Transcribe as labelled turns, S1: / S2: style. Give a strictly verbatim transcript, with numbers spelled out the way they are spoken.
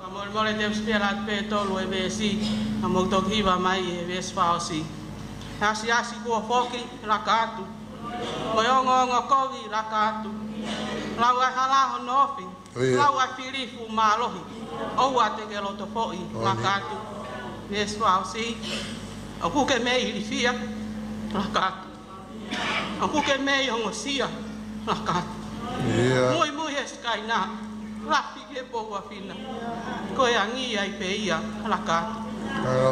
S1: Amor mole te spera pe tolu e vesi, amo to kiva mai e ves pausi. Asi asi ko foki rakatu. Moyongo ngo kovi rakatu. Lau ai hala honofi. Lau ai filifu malohi. O wa te ke loto foi rakatu. Ves pausi. Aku ke mei lifia rakatu. Aku ke mei hongo sia rakatu. Moi moi eskaina. Rapi ke po wa fina. Ko e angi ai pe ia rakatu.